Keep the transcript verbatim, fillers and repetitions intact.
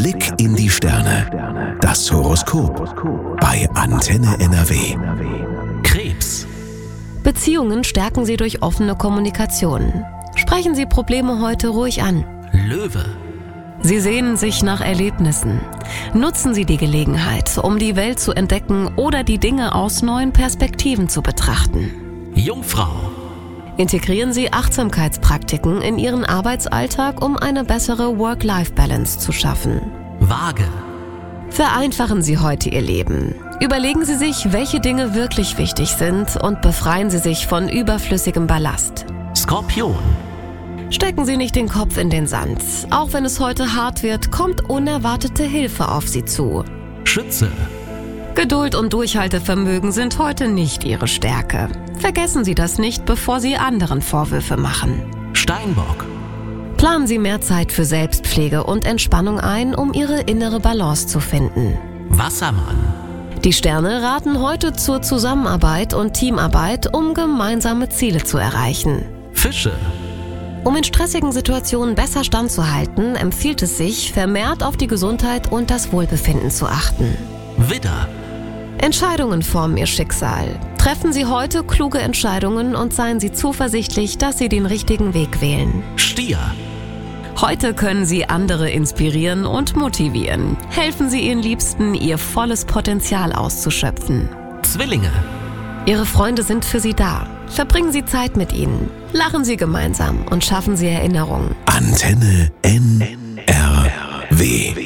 Blick in die Sterne. Das Horoskop bei Antenne N R W. Krebs. Beziehungen stärken Sie durch offene Kommunikation. Sprechen Sie Probleme heute ruhig an. Löwe. Sie sehnen sich nach Erlebnissen. Nutzen Sie die Gelegenheit, um die Welt zu entdecken oder die Dinge aus neuen Perspektiven zu betrachten. Jungfrau. Integrieren Sie Achtsamkeitspraktiken in Ihren Arbeitsalltag, um eine bessere Work-Life-Balance zu schaffen. Waage. Vereinfachen Sie heute Ihr Leben. Überlegen Sie sich, welche Dinge wirklich wichtig sind und befreien Sie sich von überflüssigem Ballast. Skorpion. Stecken Sie nicht den Kopf in den Sand. Auch wenn es heute hart wird, kommt unerwartete Hilfe auf Sie zu. Schütze. Geduld und Durchhaltevermögen sind heute nicht Ihre Stärke. Vergessen Sie das nicht, bevor Sie anderen Vorwürfe machen. Steinbock. Planen Sie mehr Zeit für Selbstpflege und Entspannung ein, um Ihre innere Balance zu finden. Wassermann. Die Sterne raten heute zur Zusammenarbeit und Teamarbeit, um gemeinsame Ziele zu erreichen. Fische. Um in stressigen Situationen besser standzuhalten, empfiehlt es sich, vermehrt auf die Gesundheit und das Wohlbefinden zu achten. Widder. Entscheidungen formen Ihr Schicksal. Treffen Sie heute kluge Entscheidungen und seien Sie zuversichtlich, dass Sie den richtigen Weg wählen. Stier. Heute können Sie andere inspirieren und motivieren. Helfen Sie Ihren Liebsten, ihr volles Potenzial auszuschöpfen. Zwillinge. Ihre Freunde sind für Sie da. Verbringen Sie Zeit mit ihnen. Lachen Sie gemeinsam und schaffen Sie Erinnerungen. Antenne N R W.